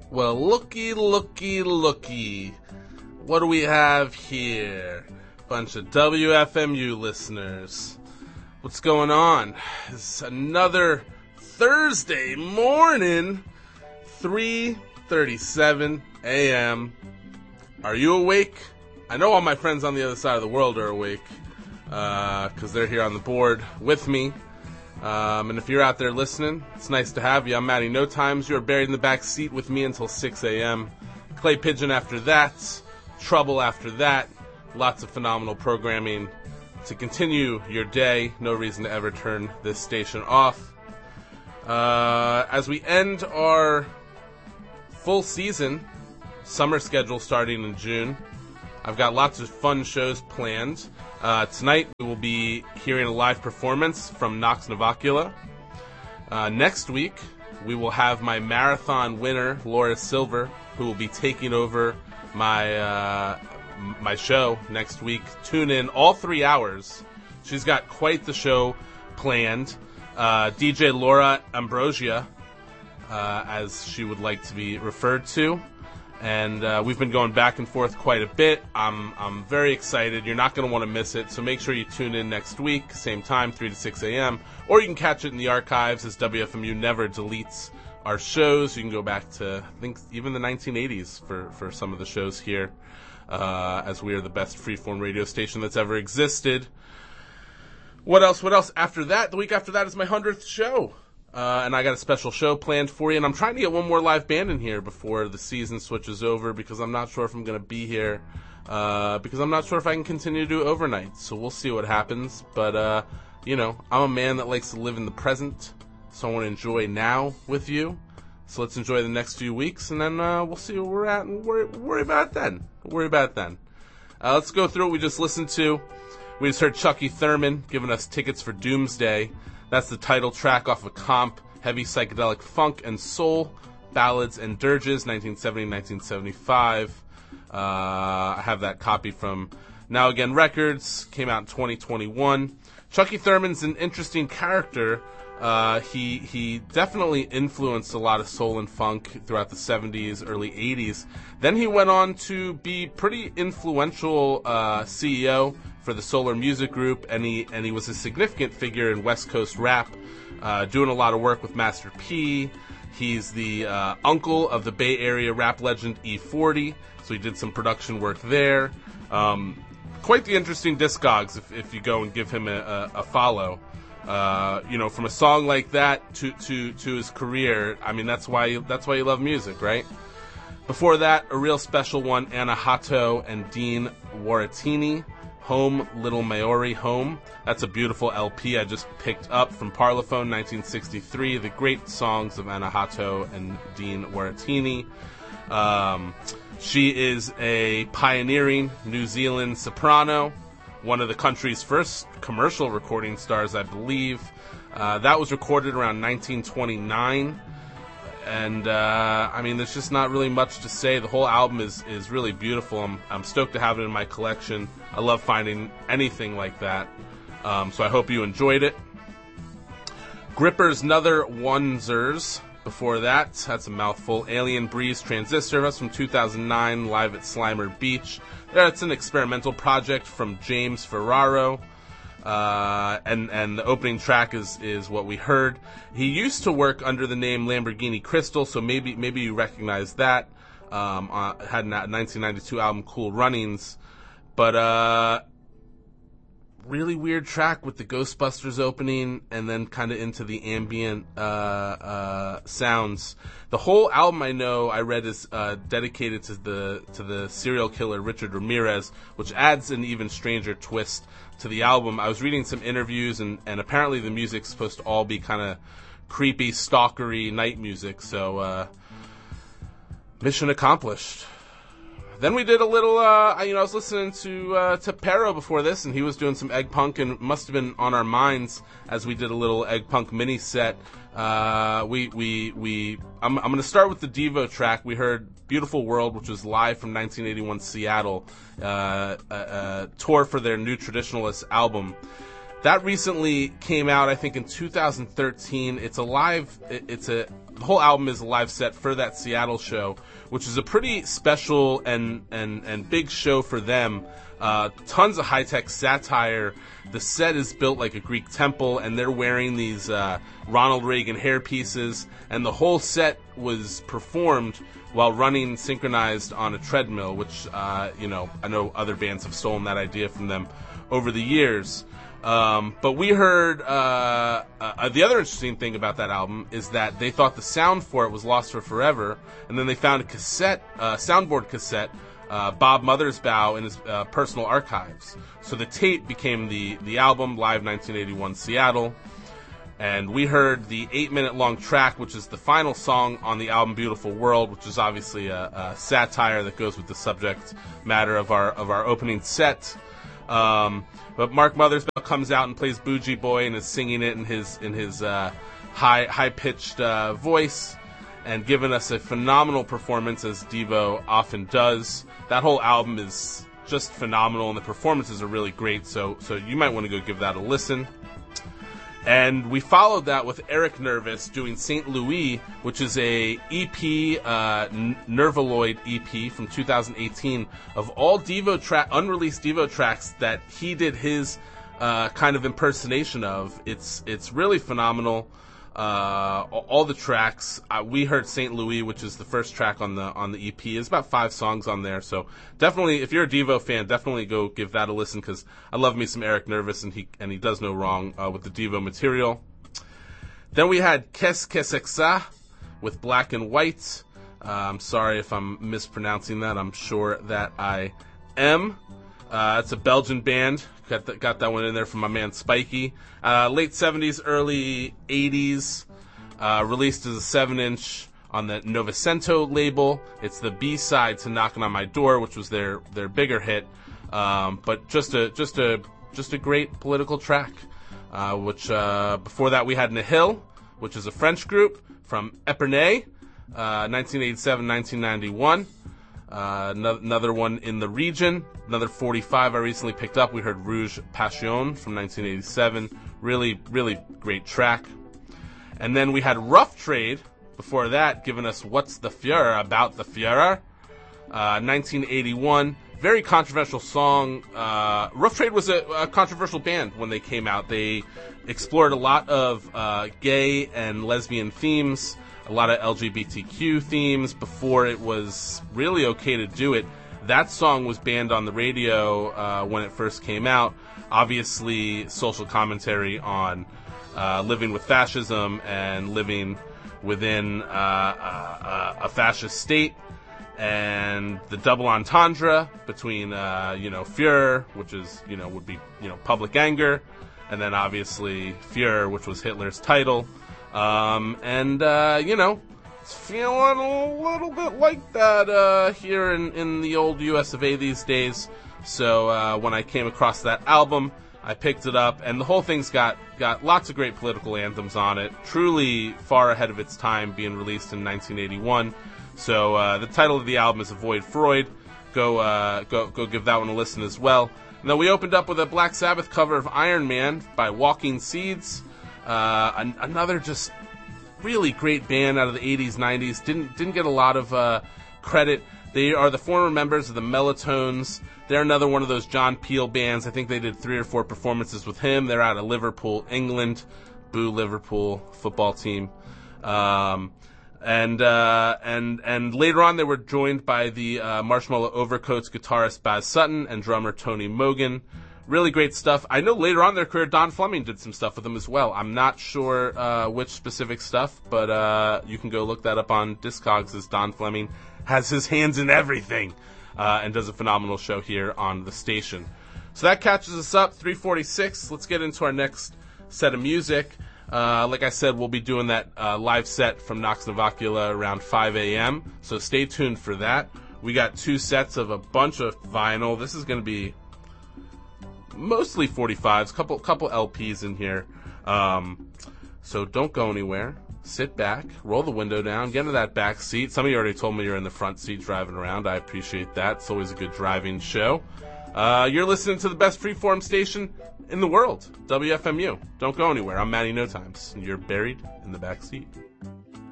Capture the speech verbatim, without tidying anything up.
Well, looky, looky, looky. What do we have here? Bunch of W F M U listeners. What's going on? It's another Thursday morning, three thirty-seven a.m. Are you awake? I know all my friends on the other side of the world are awake, uh, because they're here on the board with me. Um, and if you're out there listening, it's nice to have you. I'm Matty No Times. You're buried in the back seat with me until six a.m. Clay Pigeon after that. Trouble after that. Lots of phenomenal programming to continue your day. No reason to ever turn this station off. Uh, as we end our full season, summer schedule starting in June, I've got lots of fun shows planned. Uh, tonight we will be hearing a live performance from Nox Novacula. Uh, next week we will have my marathon winner, Laura Silver, who will be taking over my uh, my show next week. Tune in all three hours. She's got quite the show planned. Uh, D J Laura Ambrosia, uh, as she would like to be referred to. And uh, we've been going back and forth quite a bit. I'm I'm very excited. You're not going to want to miss it, so make sure you tune in next week, same time, three to six a.m. Or you can catch it in the archives, as W F M U never deletes our shows. You can go back to, I think, even the nineteen eighties for, for some of the shows here, uh, as we are the best freeform radio station that's ever existed. What else? What else? After that, the week after that is my hundredth show. Uh, and I got a special show planned for you, and I'm trying to get one more live band in here before the season switches over, because I'm not sure if I'm going to be here, uh, because I'm not sure if I can continue to do overnight, so we'll see what happens. But, uh, you know, I'm a man that likes to live in the present, so I want to enjoy now with you. So let's enjoy the next few weeks, and then uh, we'll see where we're at, and worry, worry about it then. We'll worry about it then. Uh, let's go through what we just listened to. We just heard Chucky Thurman giving us Tickets for Doomsday. That's the title track off of Comp, Heavy Psychedelic Funk and Soul, Ballads and Dirges, nineteen seventy to nineteen seventy-five. Uh, I have that copy from Now Again Records, came out in twenty twenty-one. Chucky Thurman's an interesting character. Uh, he he definitely influenced a lot of soul and funk throughout the seventies, early eighties. Then he went on to be pretty influential uh, C E O for the Solar Music Group, and he and he was a significant figure in West Coast rap, uh, doing a lot of work with Master P. He's the uh, uncle of the Bay Area rap legend E forty, so he did some production work there. Um, quite the interesting discogs if, if you go and give him a, a, a follow. Uh, you know, from a song like that to, to, to his career, I mean, that's why you, that's why you love music, right? Before that, a real special one, Anna Hato and Dean Waratini, Home, Little Maori Home. That's a beautiful L P I just picked up from Parlophone, nineteen sixty-three. The great songs of Anna Hato and Dean Waratini. Um, she is a pioneering New Zealand soprano, one of the country's first commercial recording stars, I believe. Uh, that was recorded around nineteen twenty-nine. And, uh, I mean, there's just not really much to say. The whole album is, is really beautiful. I'm, I'm stoked to have it in my collection. I love finding anything like that. Um, so I hope you enjoyed it. Gripper's Nother Onezers. Before that, that's a mouthful. Alien Breeze Transistor. That's from two thousand nine, live at Slimer Beach. That's an experimental project from James Ferraro. Uh, and, and the opening track is, is what we heard. He used to work under the name Lamborghini Crystal, so maybe, maybe you recognize that. Um, uh, had a nineteen ninety-two album, Cool Runnings. But, uh, really weird track with the Ghostbusters opening and then kind of into the ambient, uh, uh, sounds. The whole album, I know, I read is, uh, dedicated to the, to the serial killer Richard Ramirez, which adds an even stranger twist to the album. I was reading some interviews, and, and apparently the music's supposed to all be kind of creepy, stalkery night music, so, uh, mission accomplished. Then we did a little, uh, you know, I was listening to, uh, to Pero before this, and he was doing some Egg Punk, and must have been on our minds as we did a little Egg Punk mini set. Uh, we, we, we, I'm, I'm gonna start with the Devo track. We heard Beautiful World, which was live from nineteen eighty-one Seattle, uh, a, a tour for their New Traditionalist album. That recently came out, I think, in two thousand thirteen. It's a live, it's a, the whole album is a live set for that Seattle show, which is a pretty special and, and, and big show for them. Uh, tons of high-tech satire. The set is built like a Greek temple, and they're wearing these uh, Ronald Reagan hairpieces, and the whole set was performed while running synchronized on a treadmill, which, uh, you know, I know other bands have stolen that idea from them over the years. Um, but we heard, uh, uh, the other interesting thing about that album is that they thought the sound for it was lost for forever, and then they found a cassette, uh, soundboard cassette, uh, Bob Mothersbaugh in his, uh, personal archives. So the tape became the, the album, Live nineteen eighty-one Seattle, and we heard the eight minute long track, which is the final song on the album Beautiful World, which is obviously a, a satire that goes with the subject matter of our, of our opening set. Um, but Mark Mothersbaugh comes out and plays Bougie Boy and is singing it in his in his uh, high high pitched uh, voice, and giving us a phenomenal performance, as Devo often does. That whole album is just phenomenal, and the performances are really great. So so you might want to go give that a listen. And we followed that with Eric Nervous doing Saint Louis, which is a E P, uh, Nervaloid E P from two thousand eighteen of all Devo track, unreleased Devo tracks that he did his uh, kind of impersonation of. It's it's really phenomenal. Uh, all the tracks. Uh, we heard Saint Louis, which is the first track on the on the E P. There's about five songs on there, so definitely, if you're a Devo fan, definitely go give that a listen, because I love me some Eric Nervous, and he and he does no wrong uh, with the Devo material. Then we had Qu'est-ce que c'est que ça with Black and White. Uh, I'm sorry if I'm mispronouncing that. I'm sure that I am. Uh, it's a Belgian band. Got, the, got that one in there from my man Spikey. Uh, late seventies, early eighties. Uh, released as a seven inch on the Novecento label. It's the B-side to Knocking on My Door, which was their, their bigger hit. Um, but just a just a just a great political track. Uh, which uh, before that we had Nihil, which is a French group from Epernay, uh, nineteen eighty-seven nineteen ninety-one. Uh, another one in the region, another forty-five I recently picked up. We heard Rouge Passion from nineteen eighty-seven. Really, really great track. And then we had Rough Trade before that, giving us What's the Führer About the Führer, uh, nineteen eighty-one. Very controversial song. Uh, Rough Trade was a, a controversial band when they came out. They explored a lot of uh, gay and lesbian themes, a lot of L G B T Q themes before it was really okay to do it. That song was banned on the radio uh, when it first came out. Obviously, social commentary on uh, living with fascism and living within uh, uh, a fascist state, and the double entendre between, uh, you know, Führer, which is, you know, would be, you know, public anger, and then obviously Führer, which was Hitler's title. Um, and, uh, you know, it's feeling a little bit like that, uh, here in, in the old U S of A these days. So, uh, when I came across that album, I picked it up, and the whole thing's got, got lots of great political anthems on it. Truly far ahead of its time, being released in nineteen eighty-one. So, uh, the title of the album is Avoid Freud. Go, uh, go, go give that one a listen as well. And then we opened up with a Black Sabbath cover of Iron Man by Walking Seeds. Uh, an- another just really great band out of the eighties, nineties. Didn't didn't get a lot of uh, credit. They are the former members of the Mellowtones. They're another one of those John Peel bands. I think they did three or four performances with him. They're out of Liverpool, England. Boo Liverpool football team. Um, and uh, and and later on, they were joined by the uh, Marshmallow Overcoats guitarist Baz Sutton and drummer Tony Mogan. Really great stuff. I know later on in their career, Don Fleming did some stuff with them as well. I'm not sure uh, which specific stuff, but uh, you can go look that up on Discogs, as Don Fleming has his hands in everything uh, and does a phenomenal show here on the station. So that catches us up, three forty-six. Let's get into our next set of music. Uh, like I said, we'll be doing that uh, live set from Nox Novacula around five a.m., so stay tuned for that. We got two sets of a bunch of vinyl. This is going to be mostly forty-fives, couple couple L Ps in here. Um, so don't go anywhere. Sit back, roll the window down, get into that back seat. Some of you already told me you're in the front seat driving around. I appreciate that. It's always a good driving show. Uh, you're listening to the best freeform station in the world, W F M U. Don't go anywhere. I'm Matty No Times, and you're buried in the back seat.